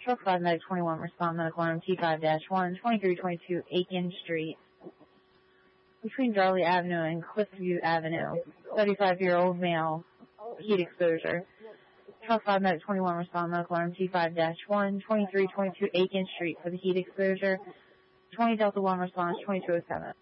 Truck 5 Medic 21, respond medical alarm T5-1, 2322 Aiken Street, between Darley Avenue and Cliffview Avenue. 35-year-old male, heat exposure. Truck 5 Medic 21, respond medical alarm T5-1, 2322 Aiken Street for the heat exposure. 20 Delta 1 response 2207.